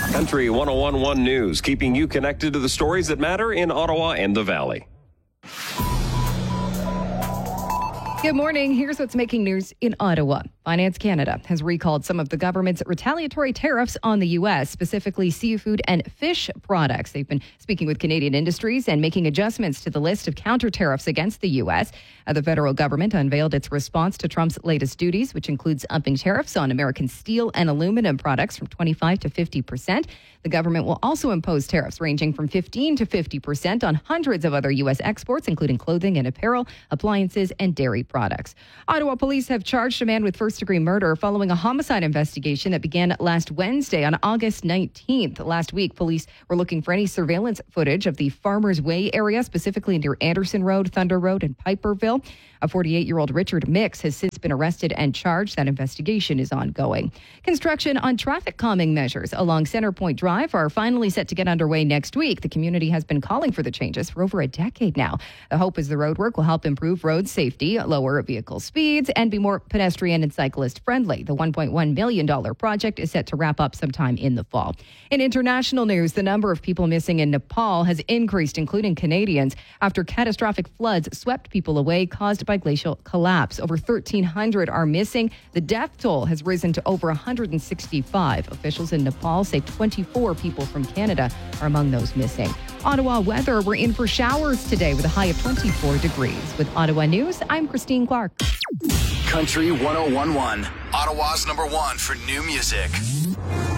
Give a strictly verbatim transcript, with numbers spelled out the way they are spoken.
Country one oh one point one News, keeping you connected to the stories that matter in Ottawa and the Valley. Good morning. Here's what's making news in Ottawa. Finance Canada has recalled some of the government's retaliatory tariffs on the U S, specifically seafood and fish products. They've been speaking with Canadian industries and making adjustments to the list of counter tariffs against the U S. Uh, the federal government unveiled its response to Trump's latest duties, which includes upping tariffs on American steel and aluminum products from twenty-five to fifty percent. The government will also impose tariffs ranging from fifteen to fifty percent on hundreds of other U S exports, including clothing and apparel, appliances, and dairy products. Ottawa police have charged a man with first-degree murder following a homicide investigation that began last Wednesday on August nineteenth. Last week, police were looking for any surveillance footage of the Farmers Way area, specifically near Anderson Road, Thunder Road, and Piperville. A forty-eight-year-old Richard Mix has since been arrested and charged. That investigation is ongoing. Construction on traffic calming measures along Centrepoint Drive are finally set to get underway next week. The community has been calling for the changes for over a decade now. The hope is the roadwork will help improve road safety, lower vehicle speeds, and be more pedestrian and cyclist friendly. The one point one million dollars project is set to wrap up sometime in the fall. In international news, the number of people missing in Nepal has increased, including Canadians, after catastrophic floods swept people away caused by glacial collapse. Over thirteen hundred are missing. The death toll has risen to over one hundred sixty-five. Officials in Nepal say twenty-four people from Canada are among those missing. Ottawa weather, we're in for showers today with a high of twenty-four degrees. With Ottawa News, I'm Christine Clark. Country one oh one point one, Ottawa's number one for new music.